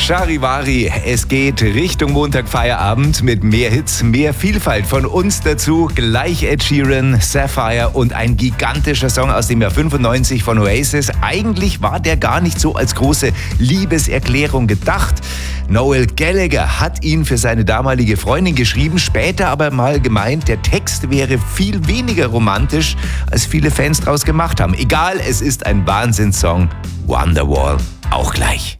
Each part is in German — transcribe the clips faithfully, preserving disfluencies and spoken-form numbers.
Charivari, es geht Richtung Montagfeierabend mit mehr Hits, mehr Vielfalt von uns dazu. Gleich Ed Sheeran, Sapphire und ein gigantischer Song aus dem Jahr fünfundneunzig von Oasis. Eigentlich war der gar nicht so als große Liebeserklärung gedacht. Noel Gallagher hat ihn für seine damalige Freundin geschrieben, später aber mal gemeint, der Text wäre viel weniger romantisch, als viele Fans draus gemacht haben. Egal, es ist ein Wahnsinnssong. Wonderwall auch gleich.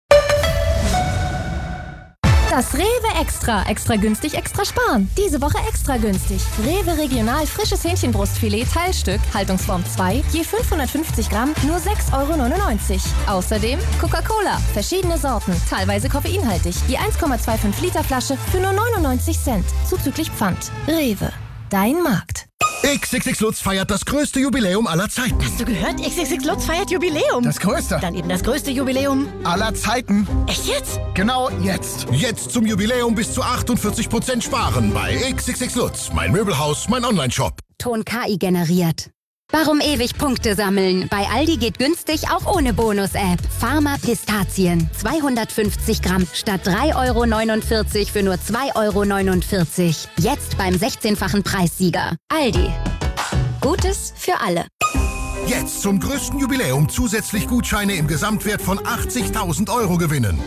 Das Rewe Extra. Extra günstig, extra sparen. Diese Woche extra günstig. Rewe Regional frisches Hähnchenbrustfilet Teilstück, Haltungsform zwei, je fünfhundertfünfzig Gramm, nur sechs Euro neunundneunzig. Außerdem Coca-Cola, verschiedene Sorten, teilweise koffeinhaltig. Je eins Komma fünfundzwanzig Liter Flasche für nur neunundneunzig Cent, zuzüglich Pfand. Rewe, dein Markt. X X X Lutz feiert das größte Jubiläum aller Zeiten. Hast du gehört? X X X Lutz feiert Jubiläum. Das größte. Dann eben das größte Jubiläum aller Zeiten. Echt jetzt? Genau jetzt. Jetzt zum Jubiläum bis zu achtundvierzig Prozent sparen bei X X X Lutz. Mein Möbelhaus, mein Online-Shop. Ton K I generiert. Warum ewig Punkte sammeln? Bei Aldi geht günstig auch ohne Bonus-App. Pharma Pistazien. zweihundertfünfzig Gramm statt drei Euro neunundvierzig für nur zwei Euro neunundvierzig. Jetzt beim sechzehnfachen Preissieger. Aldi. Gutes für alle. Jetzt zum größten Jubiläum zusätzlich Gutscheine im Gesamtwert von achtzigtausend Euro gewinnen.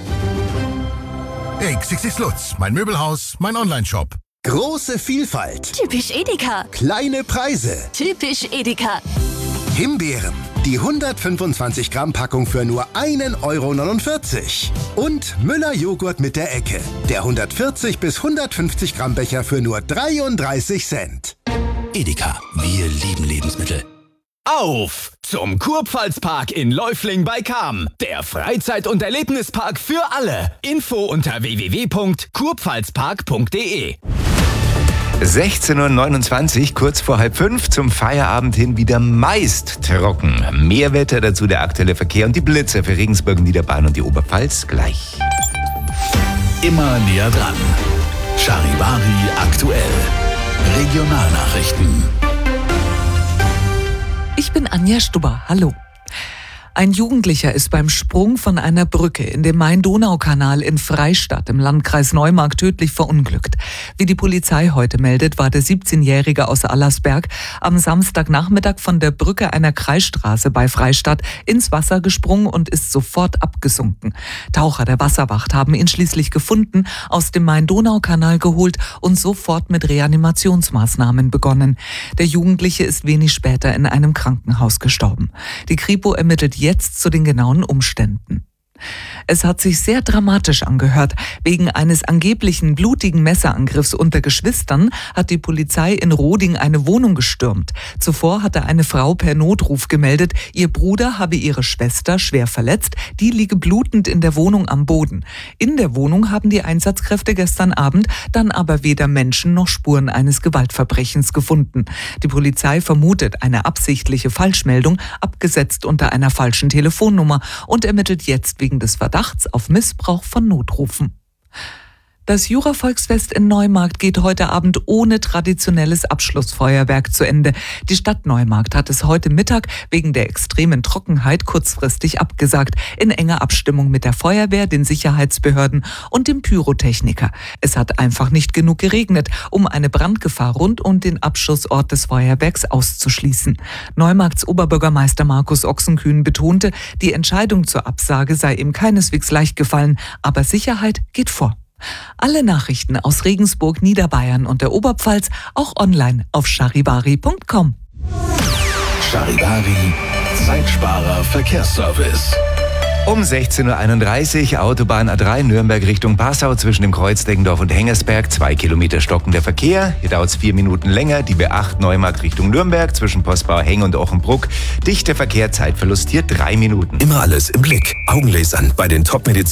X X X Lutz. Mein Möbelhaus, mein Online-Shop. Große Vielfalt. Typisch Edeka. Kleine Preise. Typisch Edeka. Himbeeren. Die hundertfünfundzwanzig Gramm Packung für nur ein Euro neunundvierzig. Und Müller Joghurt mit der Ecke. Der hundertvierzig bis hundertfünfzig Gramm Becher für nur dreiunddreißig Cent. Edeka. Wir lieben Lebensmittel. Auf zum Kurpfalzpark in Läufling bei Cham. Der Freizeit- und Erlebnispark für alle. Info unter w w w punkt kurpfalzpark punkt d e. sechzehn Uhr neunundzwanzig, kurz vor halb fünf, zum Feierabend hin wieder meist trocken. Mehr Wetter, dazu der aktuelle Verkehr und die Blitzer für Regensburg, Niederbayern und die Oberpfalz gleich. Immer näher dran. Charivari aktuell. Regionalnachrichten. Ich bin Anja Stubber. Hallo. Ein Jugendlicher ist beim Sprung von einer Brücke in dem Main-Donau-Kanal in Freistadt im Landkreis Neumark tödlich verunglückt. Wie die Polizei heute meldet, war der siebzehnjährige aus Allersberg am Samstagnachmittag von der Brücke einer Kreisstraße bei Freistadt ins Wasser gesprungen und ist sofort abgesunken. Taucher der Wasserwacht haben ihn schließlich gefunden, aus dem Main-Donau-Kanal geholt und sofort mit Reanimationsmaßnahmen begonnen. Der Jugendliche ist wenig später in einem Krankenhaus gestorben. Die Kripo ermittelt jetzt Jetzt zu den genauen Umständen. Es hat sich sehr dramatisch angehört. Wegen eines angeblichen blutigen Messerangriffs unter Geschwistern hat die Polizei in Roding eine Wohnung gestürmt. Zuvor hatte eine Frau per Notruf gemeldet, ihr Bruder habe ihre Schwester schwer verletzt, die liege blutend in der Wohnung am Boden. In der Wohnung haben die Einsatzkräfte gestern Abend dann aber weder Menschen noch Spuren eines Gewaltverbrechens gefunden. Die Polizei vermutet eine absichtliche Falschmeldung, abgesetzt unter einer falschen Telefonnummer und ermittelt jetzt wegen des Verdachts auf Missbrauch von Notrufen. Das Jura-Volksfest in Neumarkt geht heute Abend ohne traditionelles Abschlussfeuerwerk zu Ende. Die Stadt Neumarkt hat es heute Mittag wegen der extremen Trockenheit kurzfristig abgesagt, in enger Abstimmung mit der Feuerwehr, den Sicherheitsbehörden und dem Pyrotechniker. Es hat einfach nicht genug geregnet, um eine Brandgefahr rund um den Abschussort des Feuerwerks auszuschließen. Neumarkts Oberbürgermeister Markus Ochsenkühn betonte, die Entscheidung zur Absage sei ihm keineswegs leicht gefallen, aber Sicherheit geht vor. Alle Nachrichten aus Regensburg, Niederbayern und der Oberpfalz auch online auf charivari punkt com. Charivari, Zeitsparer Verkehrsservice. Um sechzehn Uhr einunddreißig, Autobahn A drei, Nürnberg Richtung Passau, zwischen dem Kreuz Deggendorf und Hengersberg, zwei Kilometer stockender Verkehr. Hier dauert es vier Minuten länger. Die B acht Neumarkt Richtung Nürnberg, zwischen Postbauer Heng und Ochenbruck. Dichter Verkehr, Zeitverlust hier drei Minuten. Immer alles im Blick. Augenlasern bei den Top-Medizin.